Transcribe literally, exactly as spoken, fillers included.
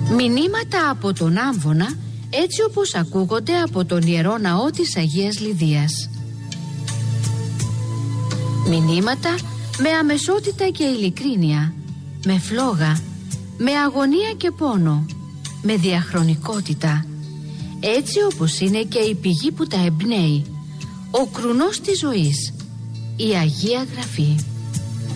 Μηνύματα από τον Άμβονα, έτσι όπως ακούγονται από τον Ιερό Ναό της Αγίας Λιδίας. Μηνύματα με αμεσότητα και ειλικρίνεια, με φλόγα, με αγωνία και πόνο, με διαχρονικότητα, έτσι όπως είναι και η πηγή που τα εμπνέει, ο κρουνός της ζωής, η Αγία Γραφή.